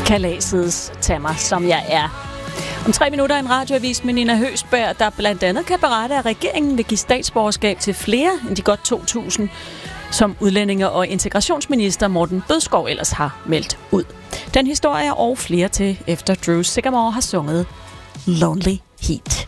Kalasets tag mig, som jeg er. Om 3 minutter en radioavis med Nina Høgsberg, der blandt andet kan berette, at regeringen vil give statsborgerskab til flere end de godt 2.000, som udlændinge- og integrationsminister Morten Bødskov ellers har meldt ud. Den historie og flere til, efter Drew Sycamore har sunget Lonely Heat.